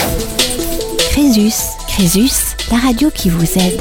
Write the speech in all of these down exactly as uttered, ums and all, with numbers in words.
Crésus, Crésus, la radio qui vous aide.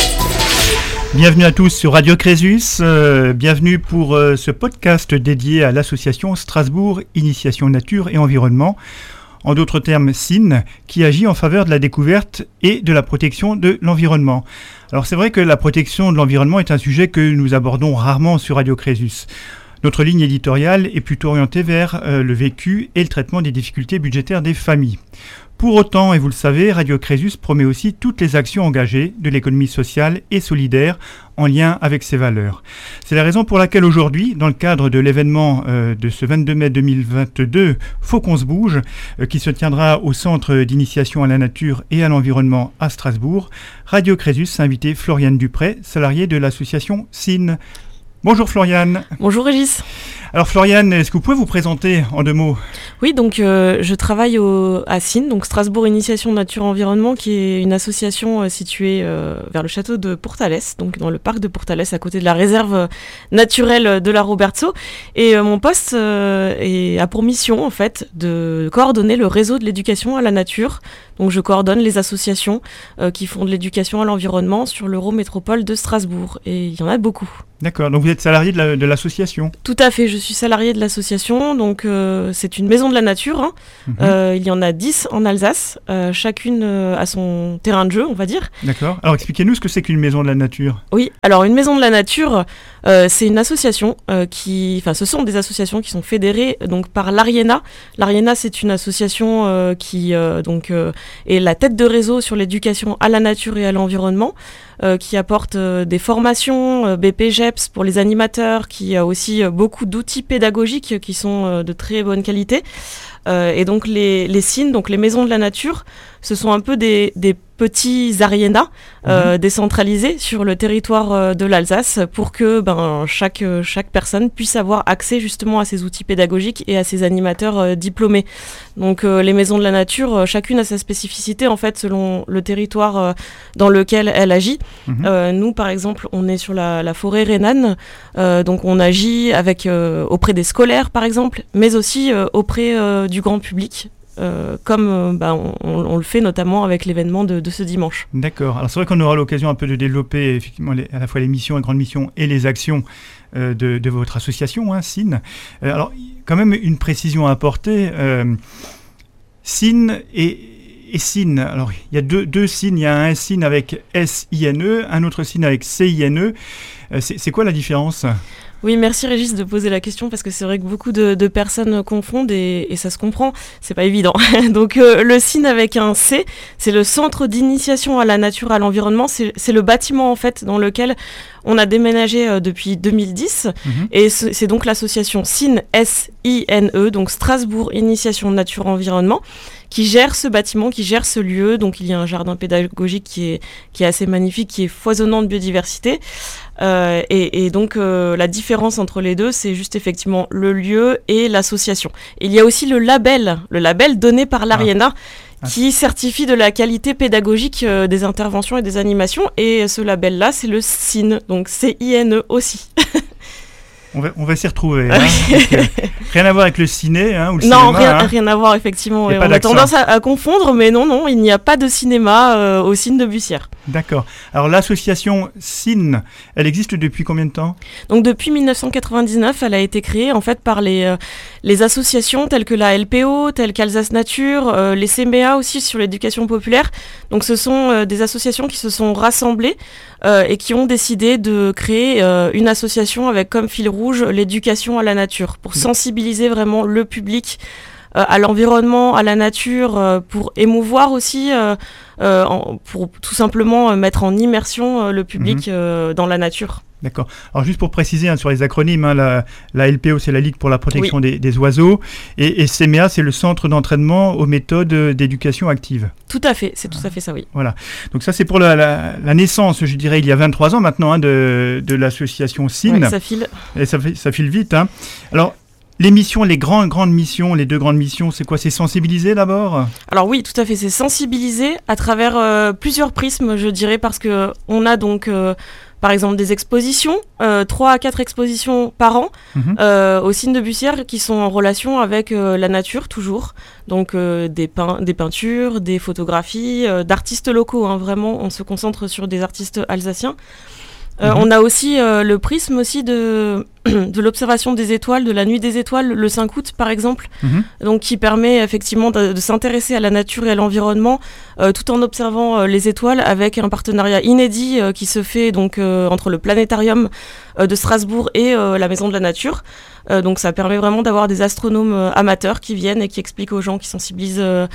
Bienvenue à tous sur Radio Crésus, euh, bienvenue pour euh, ce podcast dédié à l'association Strasbourg Initiation Nature et Environnement, en d'autres termes S I N, qui agit en faveur de la découverte et de la protection de l'environnement. Alors c'est vrai que la protection de l'environnement est un sujet que nous abordons rarement sur Radio Crésus. Notre ligne éditoriale est plutôt orientée vers euh, le vécu et le traitement des difficultés budgétaires des familles. Pour autant, et vous le savez, Radio Crésus promet aussi toutes les actions engagées de l'économie sociale et solidaire en lien avec ses valeurs. C'est la raison pour laquelle aujourd'hui, dans le cadre de l'événement euh, de ce vingt-deux mai deux mille vingt-deux, Faut qu'on se bouge, euh, qui se tiendra au Centre d'initiation à la nature et à l'environnement à Strasbourg, Radio Crésus a invité Floriane Dupré, salariée de l'association S I N. Bonjour Floriane. Bonjour Régis. Alors Floriane, est-ce que vous pouvez vous présenter en deux mots ? Oui, donc euh, je travaille au, à S I N, donc Strasbourg Initiation Nature Environnement, qui est une association euh, située euh, vers le château de Portales, donc dans le parc de Portales, à côté de la réserve naturelle de la Robertso. Et euh, mon poste euh, est, a pour mission en fait de coordonner le réseau de l'éducation à la nature. Donc je coordonne les associations euh, qui font de l'éducation à l'environnement sur l'Eurométropole de Strasbourg. Et il y en a beaucoup. D'accord, donc vous êtes salarié de, la, de l'association ? Tout à fait, je suis salarié de l'association, donc euh, c'est une maison de la nature, hein. mmh. euh, il y en a dix en Alsace, euh, chacune euh, a son terrain de jeu, on va dire. D'accord, alors expliquez-nous ce que c'est qu'une maison de la nature. Oui, alors une maison de la nature, euh, c'est une association euh, qui, enfin ce sont des associations qui sont fédérées donc, par l'Ariena. L'Ariena, c'est une association euh, qui euh, donc, euh, est la tête de réseau sur l'éducation à la nature et à l'environnement. Euh, qui apporte euh, des formations, euh, B P G E P S pour les animateurs, qui a aussi euh, beaucoup d'outils pédagogiques qui sont euh, de très bonne qualité. Euh, et donc les, les S I N, donc les maisons de la nature, ce sont un peu des, des petits Ariena euh, mmh. décentralisés sur le territoire euh, de l'Alsace pour que ben, chaque, chaque personne puisse avoir accès justement à ces outils pédagogiques et à ces animateurs euh, diplômés. Donc euh, les maisons de la nature, euh, chacune a sa spécificité en fait selon le territoire euh, dans lequel elle agit. Mmh. Euh, nous par exemple, on est sur la, la forêt rhénane, euh, donc on agit avec, euh, auprès des scolaires par exemple, mais aussi euh, auprès euh, du grand public. Euh, comme euh, bah, on, on le fait notamment avec l'événement de, de ce dimanche. D'accord. Alors c'est vrai qu'on aura l'occasion un peu de développer effectivement les, à la fois les missions, les grandes missions et les actions euh, de, de votre association, hein, S I N. Euh, alors quand même une précision à apporter. Euh, S I N et, et S I N. Alors il y a deux, deux S I N. Il y a un S I N avec S I N E, un autre S I N avec C I N E. Euh, c'est, c'est quoi la différence ? Oui, merci Régis de poser la question parce que c'est vrai que beaucoup de, de personnes confondent et, et ça se comprend, c'est pas évident. Donc euh, le S I N avec un C, c'est le Centre d'initiation à la nature et à l'environnement, c'est, c'est le bâtiment en fait dans lequel on a déménagé euh, depuis deux mille dix mmh. et c'est, c'est donc l'association S I N, S I N E, donc Strasbourg Initiation Nature Environnement, qui gère ce bâtiment, qui gère ce lieu. Donc il y a un jardin pédagogique qui est, qui est assez magnifique, qui est foisonnant de biodiversité. Euh, et, et donc euh, la différence entre les deux, c'est juste effectivement le lieu et l'association. Et il y a aussi le label, le label donné par l'Ariena, ah. qui certifie de la qualité pédagogique euh, des interventions et des animations. Et ce label-là, c'est le S I N, donc C I N E aussi. On va, on va s'y retrouver. Hein. Donc, euh, rien à voir avec le ciné hein, ou le non, cinéma. Non, rien, hein. rien à voir, effectivement. Et on a tendance à, à confondre, mais non, non, il n'y a pas de cinéma euh, au S I N de Bussière. D'accord. Alors, l'association S I N, elle existe depuis combien de temps ? Donc, depuis dix-neuf cent quatre-vingt-dix-neuf, elle a été créée en fait par les, euh, les associations telles que la L P O, telles qu'Alsace Nature, euh, les C M E A aussi sur l'éducation populaire. Donc, ce sont euh, des associations qui se sont rassemblées euh, et qui ont décidé de créer euh, une association avec comme fil rouge l'éducation à la nature, pour sensibiliser vraiment le public euh, à l'environnement, à la nature, euh, pour émouvoir aussi, euh, euh, en, pour tout simplement euh, mettre en immersion euh, le public mmh. euh, dans la nature. D'accord. Alors juste pour préciser hein, sur les acronymes, hein, la, la L P O c'est la Ligue pour la protection oui. des, des oiseaux et, et C M E A c'est le Centre d'entraînement aux méthodes d'éducation active. Tout à fait, c'est tout à fait ça, oui. Voilà. Donc ça c'est pour la, la, la naissance, je dirais, il y a vingt-trois ans maintenant hein, de, de l'association S I N. Oui, ça file. Et ça, ça file vite. Hein. Alors Les missions, les grandes, grandes missions, les deux grandes missions, c'est quoi? C'est sensibiliser d'abord? Alors oui, tout à fait, c'est sensibiliser à travers euh, plusieurs prismes, je dirais, parce que on a donc, euh, par exemple, des expositions, euh, trois à quatre expositions par an, mmh. euh, au Cine de Bussière, qui sont en relation avec euh, la nature, toujours. Donc euh, des, pein- des peintures, des photographies, euh, d'artistes locaux, hein, vraiment, on se concentre sur des artistes alsaciens. Euh, mmh. On a aussi euh, le prisme aussi de, de l'observation des étoiles, de la nuit des étoiles, le cinq août par exemple, mmh. donc qui permet effectivement de, de s'intéresser à la nature et à l'environnement euh, tout en observant euh, les étoiles, avec un partenariat inédit euh, qui se fait donc euh, entre le planétarium euh, de Strasbourg et euh, la Maison de la Nature. Euh, donc ça permet vraiment d'avoir des astronomes euh, amateurs qui viennent et qui expliquent aux gens, qui sensibilisent euh,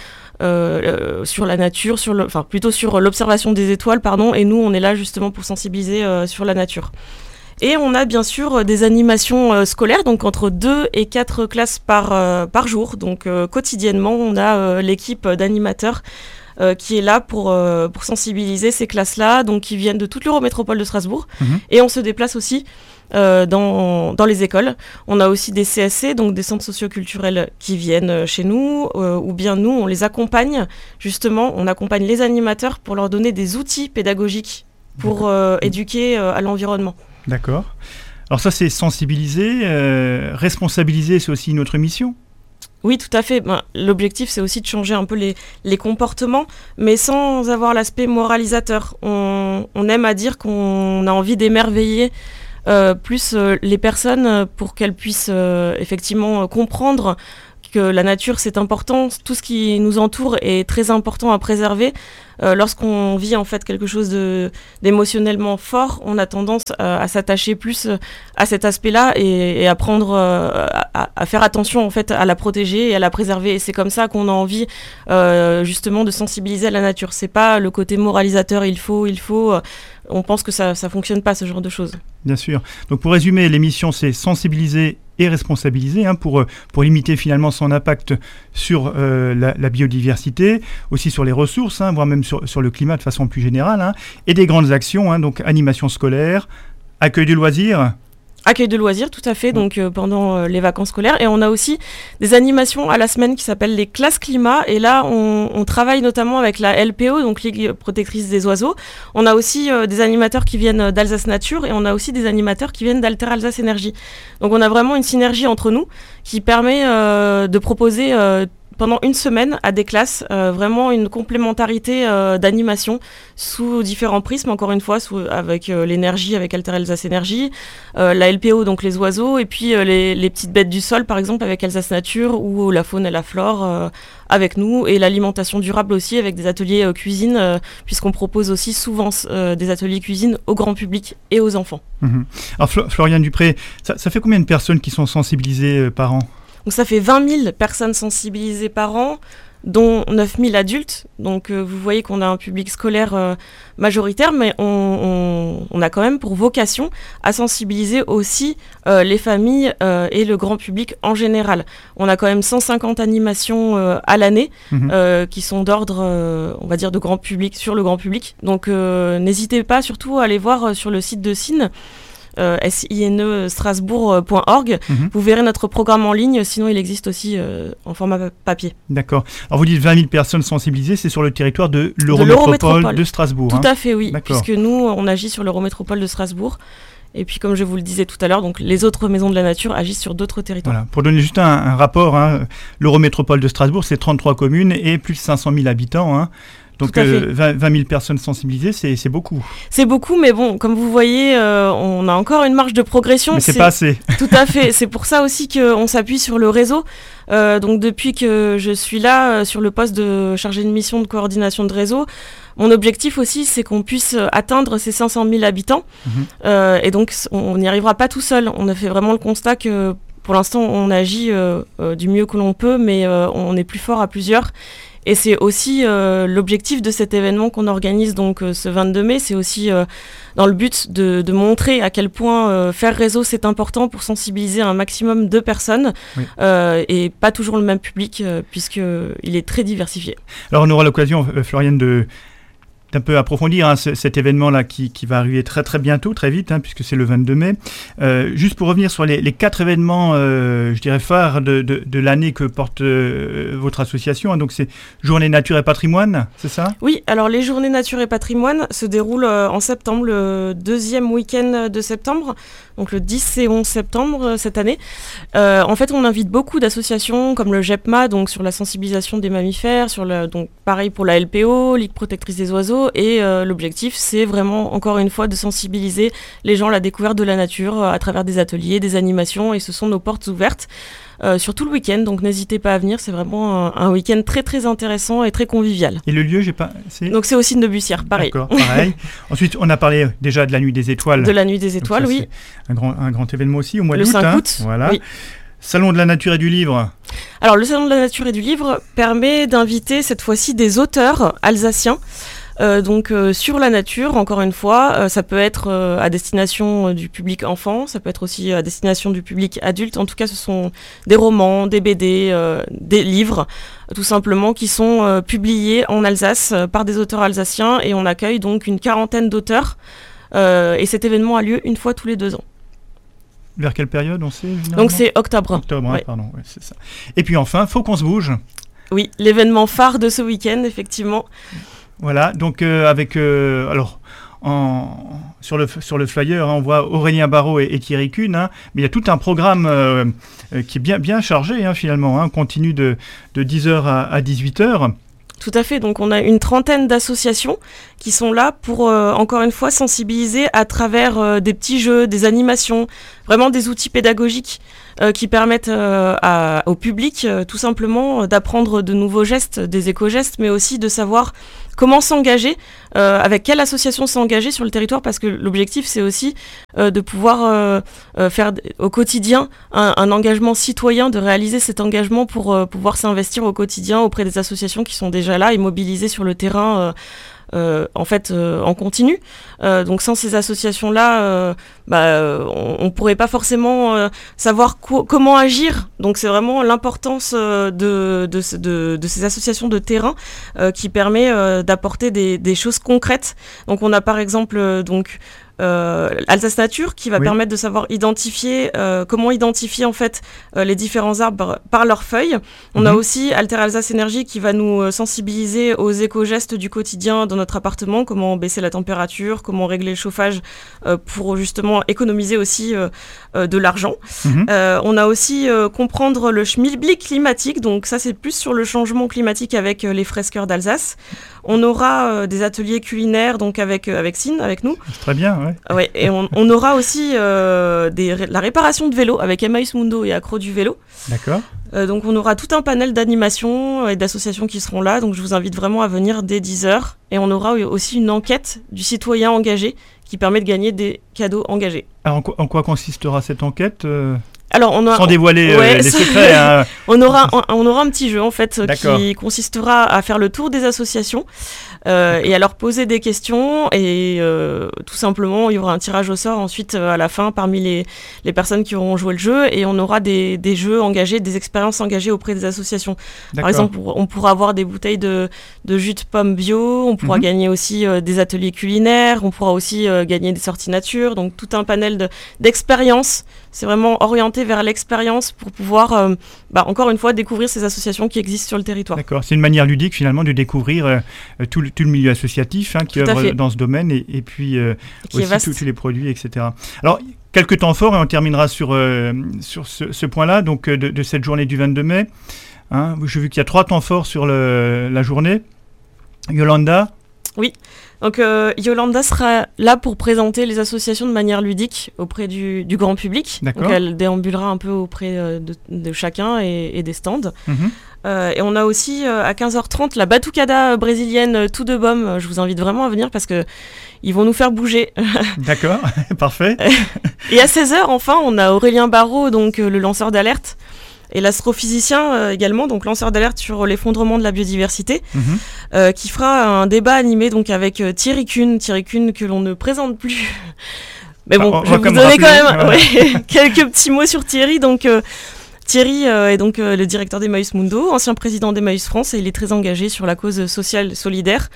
euh, sur la nature, sur le, enfin plutôt sur l'observation des étoiles, pardon. Et nous, on est là justement pour sensibiliser euh, sur la nature. Et on a bien sûr des animations euh, scolaires, donc entre deux et quatre classes par euh, par jour. Donc euh, quotidiennement, on a euh, l'équipe d'animateurs Euh, qui est là pour, euh, pour sensibiliser ces classes-là, donc qui viennent de toute l'Eurométropole de Strasbourg. Mmh. Et on se déplace aussi euh, dans, dans les écoles. On a aussi des C S C, donc des centres socioculturels qui viennent chez nous, euh, ou bien nous, on les accompagne. Justement, on accompagne les animateurs pour leur donner des outils pédagogiques pour euh, éduquer euh, à l'environnement. D'accord. Alors ça, c'est sensibiliser. Euh, responsabiliser, c'est aussi une autre mission. Oui, tout à fait. Ben, l'objectif, c'est aussi de changer un peu les, les comportements, mais sans avoir l'aspect moralisateur. On, on aime à dire qu'on a envie d'émerveiller euh, plus euh, les personnes pour qu'elles puissent euh, effectivement euh, comprendre que la nature, c'est important. Tout ce qui nous entoure est très important à préserver. Euh, lorsqu'on vit en fait quelque chose de, d'émotionnellement fort, on a tendance euh, à s'attacher plus euh, à cet aspect-là et, et à prendre, euh, à, à faire attention en fait à la protéger et à la préserver. Et c'est comme ça qu'on a envie euh, justement de sensibiliser à la nature. C'est pas le côté moralisateur. Il faut, il faut. Euh, on pense que ça, ça fonctionne pas, ce genre de choses. Bien sûr. Donc pour résumer, l'émission, c'est sensibiliser et responsabiliser hein, pour, pour limiter finalement son impact sur euh, la, la biodiversité, aussi sur les ressources, hein, voire même sur, sur le climat de façon plus générale, hein, et des grandes actions, hein, donc animation scolaire, accueil du loisir. Accueil de loisirs, tout à fait, donc euh, pendant euh, les vacances scolaires. Et on a aussi des animations à la semaine qui s'appellent les classes climat. Et là, on, on travaille notamment avec la L P O, donc Ligue protectrice des oiseaux. On a aussi euh, des animateurs qui viennent d'Alsace Nature et on a aussi des animateurs qui viennent d'Alter Alsace Énergie. Donc on a vraiment une synergie entre nous qui permet euh, de proposer euh, pendant une semaine à des classes, euh, vraiment une complémentarité euh, d'animation sous différents prismes, encore une fois, sous, avec euh, l'énergie, avec Alter Alsace Énergie, euh, la L P O, donc les oiseaux, et puis euh, les, les petites bêtes du sol, par exemple, avec Alsace Nature, ou la faune et la flore euh, avec nous, et l'alimentation durable aussi, avec des ateliers euh, cuisine, euh, puisqu'on propose aussi souvent euh, des ateliers cuisine au grand public et aux enfants. Mmh. Alors Fl- Floriane Dupré, ça, ça fait combien de personnes qui sont sensibilisées euh, par an ? Donc ça fait vingt mille personnes sensibilisées par an, dont neuf mille adultes. Donc euh, vous voyez qu'on a un public scolaire euh, majoritaire, mais on, on, on a quand même pour vocation à sensibiliser aussi euh, les familles euh, et le grand public en général. On a quand même cent cinquante animations euh, à l'année mmh. euh, qui sont d'ordre, euh, on va dire, de grand public, sur le grand public. Donc euh, n'hésitez pas surtout à aller voir euh, sur le site de Cine. Euh, sine strasbourg point org. Mmh. Vous verrez notre programme en ligne, sinon il existe aussi euh, en format papier. D'accord. Alors vous dites vingt mille personnes sensibilisées, c'est sur le territoire de l'Eurométropole de, de Strasbourg. Tout hein. à fait, oui. D'accord. Puisque nous, on agit sur l'Eurométropole de Strasbourg. Et puis, comme je vous le disais tout à l'heure, donc les autres maisons de la nature agissent sur d'autres territoires. Voilà. Pour donner juste un, un rapport, hein, l'Eurométropole de Strasbourg, c'est trente-trois communes et plus de cinq cent mille habitants. Hein. Donc euh, vingt mille personnes sensibilisées, c'est, c'est beaucoup. C'est beaucoup, mais bon, comme vous voyez, euh, on a encore une marge de progression. Mais c'est, c'est pas assez. Tout à fait. C'est pour ça aussi qu'on s'appuie sur le réseau. Euh, donc depuis que je suis là, euh, sur le poste de chargé de mission de coordination de réseau, mon objectif aussi, c'est qu'on puisse atteindre ces cinq cent mille habitants. Mmh. Euh, et donc, on n'y arrivera pas tout seul. On a fait vraiment le constat que, pour l'instant, on agit euh, euh, du mieux que l'on peut, mais euh, on est plus fort à plusieurs. Et c'est aussi euh, l'objectif de cet événement qu'on organise donc euh, ce vingt-deux mai. C'est aussi euh, dans le but de, de montrer à quel point euh, faire réseau c'est important pour sensibiliser un maximum de personnes oui. euh, et pas toujours le même public euh, puisqu'il est très diversifié. Alors on aura l'occasion, euh, Floriane, de d'un peu approfondir hein, ce, cet événement-là qui, qui va arriver très très bientôt, très vite, hein, puisque c'est le vingt-deux mai. Euh, juste pour revenir sur les, les quatre événements, euh, je dirais, phares de, de, de l'année que porte euh, votre association. Hein, donc c'est Journée Nature et Patrimoine, c'est ça ? Oui, alors les Journées Nature et Patrimoine se déroulent euh, en septembre, le deuxième week-end de septembre, donc le dix et onze septembre euh, cette année. Euh, en fait, on invite beaucoup d'associations comme le G E P M A, donc sur la sensibilisation des mammifères, sur le, donc pareil pour la L P O, Ligue protectrice des oiseaux, et euh, l'objectif, c'est vraiment, encore une fois, de sensibiliser les gens à la découverte de la nature euh, à travers des ateliers, des animations, et ce sont nos portes ouvertes euh, sur tout le week-end, donc n'hésitez pas à venir, c'est vraiment un, un week-end très très intéressant et très convivial. Et le lieu, j'ai pas... C'est... Donc c'est au Cine de Bussière, pareil. D'accord, pareil. Ensuite, on a parlé déjà de la Nuit des Étoiles. De la Nuit des Étoiles, donc ça, oui. C'est un grand, un grand événement aussi, au mois le d'août. cinq hein. août, voilà. oui. Salon de la Nature et du Livre. Alors le Salon de la Nature et du Livre permet d'inviter cette fois-ci des auteurs alsaciens. Euh, donc euh, sur la nature, encore une fois, euh, ça peut être euh, à destination euh, du public enfant, ça peut être aussi à destination du public adulte. En tout cas, ce sont des romans, des B D, euh, des livres, tout simplement, qui sont euh, publiés en Alsace euh, par des auteurs alsaciens, et on accueille donc une quarantaine d'auteurs. Euh, et cet événement a lieu une fois tous les deux ans. Vers quelle période, on sait généralement ? Donc c'est octobre. Octobre, hein, ouais. pardon, ouais, c'est ça. Et puis enfin, faut qu'on se bouge. Oui, l'événement phare de ce week-end, effectivement. Voilà, donc euh, avec, euh, alors, en, sur, le, sur le flyer, hein, on voit Aurélien Barraud et, et Thierry Kuhn, hein, mais il y a tout un programme euh, euh, qui est bien, bien chargé hein, finalement, hein, continue de, de dix heures à, à dix-huit heures. Tout à fait, donc on a une trentaine d'associations qui sont là pour, euh, encore une fois, sensibiliser à travers euh, des petits jeux, des animations, vraiment des outils pédagogiques euh, qui permettent euh, à, au public euh, tout simplement d'apprendre de nouveaux gestes, des éco-gestes, mais aussi de savoir comment s'engager, euh, avec quelle association s'engager sur le territoire, parce que l'objectif c'est aussi euh, de pouvoir euh, euh, faire d- au quotidien un, un engagement citoyen, de réaliser cet engagement pour euh, pouvoir s'investir au quotidien auprès des associations qui sont déjà là et mobilisées sur le terrain euh, Euh, en fait euh, en continu. Euh, donc sans ces associations-là, euh, bah, euh, on ne pourrait pas forcément euh, savoir co- comment agir. Donc c'est vraiment l'importance euh, de, de, de, de ces associations de terrain euh, qui permet euh, d'apporter des, des choses concrètes. Donc on a par exemple euh, donc Euh, Alsace Nature qui va oui. permettre de savoir identifier euh, comment identifier en fait euh, les différents arbres par leurs feuilles. On mmh. a aussi Alter Alsace Énergie qui va nous euh, sensibiliser aux éco-gestes du quotidien dans notre appartement, comment baisser la température, comment régler le chauffage euh, pour justement économiser aussi euh, euh, de l'argent. Mmh. Euh, on a aussi euh, comprendre le schmilblick climatique, donc ça c'est plus sur le changement climatique avec euh, les fresqueurs d'Alsace. On aura euh, des ateliers culinaires donc avec euh, avec Sine, avec nous. C'est très bien, ouais. Ouais, et on, on aura aussi euh, des, la réparation de vélo avec Emmaüs Mundo et Accro du vélo. D'accord. Euh, donc on aura tout un panel d'animations et d'associations qui seront là, donc je vous invite vraiment à venir dès dix heures. Et on aura aussi une enquête du citoyen engagé qui permet de gagner des cadeaux engagés. Alors en quoi, en quoi consistera cette enquête euh... Alors, on a, sans dévoiler ouais, euh, les secrets. Hein. on, aura, on, on aura un petit jeu en fait D'accord. qui consistera à faire le tour des associations euh, et à leur poser des questions, et euh, tout simplement il y aura un tirage au sort ensuite euh, à la fin parmi les, les personnes qui auront joué le jeu, et on aura des, des jeux engagés, des expériences engagées auprès des associations. D'accord. Par exemple, on pourra avoir des bouteilles de, de jus de pomme bio, on pourra mm-hmm. gagner aussi euh, des ateliers culinaires, on pourra aussi euh, gagner des sorties nature, donc tout un panel de, d'expériences. C'est vraiment orienté vers l'expérience pour pouvoir, euh, bah, encore une fois, découvrir ces associations qui existent sur le territoire. D'accord, c'est une manière ludique finalement de découvrir euh, tout, le, tout le milieu associatif hein, qui œuvre dans ce domaine, et, et puis euh, et aussi tous les produits, et cetera. Alors, quelques temps forts, et on terminera sur, euh, sur ce, ce point-là, donc euh, de, de cette journée du vingt-deux mai. Hein. J'ai vu qu'il y a trois temps forts sur le, la journée. Yolanda ? Oui. Donc euh, Yolanda sera là pour présenter les associations de manière ludique auprès du, du grand public. D'accord. Donc elle déambulera un peu auprès euh, de, de chacun et, et des stands. Mm-hmm. Euh, et on a aussi euh, à quinze heures trente la batucada brésilienne euh, tout de baume. Je vous invite vraiment à venir parce que ils vont nous faire bouger. D'accord, parfait. Et à seize heures enfin on a Aurélien Barraud, donc euh, le lanceur d'alerte. Et l'astrophysicien euh, également, donc lanceur d'alerte sur l'effondrement de la biodiversité, mmh. euh, qui fera un débat animé donc avec euh, Thierry Kuhn, Thierry Kuhn que l'on ne présente plus. Mais bon, ah, je vais vous donner quand même voilà. ouais, quelques petits mots sur Thierry. Donc euh, Thierry euh, est donc euh, le directeur d'Emmaüs Mundo, ancien président d'Emmaüs France, et il est très engagé sur la cause sociale solidaire.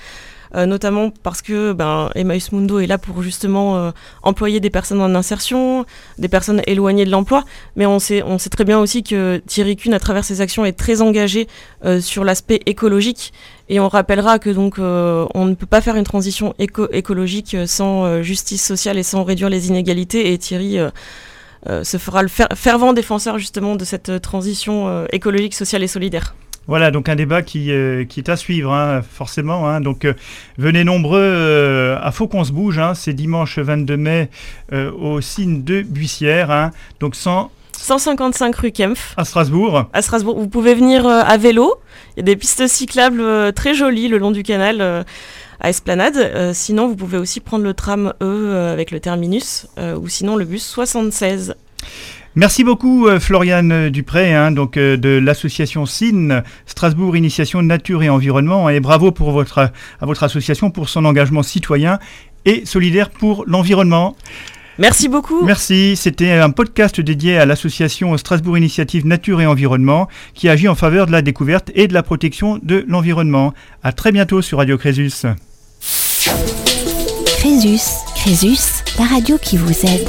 euh, notamment parce que ben, Emmaüs Mundo est là pour justement euh, employer des personnes en insertion, des personnes éloignées de l'emploi, mais on sait, on sait très bien aussi que Thierry Kuhn, à travers ses actions, est très engagé euh, sur l'aspect écologique, et on rappellera que donc euh, on ne peut pas faire une transition éco- écologique sans euh, justice sociale et sans réduire les inégalités, et Thierry euh, euh, se fera le fer- fervent défenseur justement de cette transition euh, écologique, sociale et solidaire. Voilà, donc un débat qui, euh, qui est à suivre, hein, forcément. Hein, donc, euh, venez nombreux euh, à Faut qu'on se bouge. Hein, c'est dimanche vingt-deux mai euh, au Cine de Buissière. Hein, donc, cent cent cinquante-cinq rue Kempf. À Strasbourg. À Strasbourg. Vous pouvez venir euh, à vélo. Il y a des pistes cyclables euh, très jolies le long du canal euh, à Esplanade. Euh, sinon, vous pouvez aussi prendre le tram E euh, avec le terminus euh, ou sinon le bus soixante-seize. Merci beaucoup euh, Floriane Dupré, hein, donc euh, de l'association S I N, Strasbourg Initiation Nature et Environnement, et bravo pour votre, à votre association pour son engagement citoyen et solidaire pour l'environnement. Merci beaucoup. Merci, c'était un podcast dédié à l'association Strasbourg Initiative Nature et Environnement qui agit en faveur de la découverte et de la protection de l'environnement. À très bientôt sur Radio Crésus. Crésus, Crésus, la radio qui vous aide.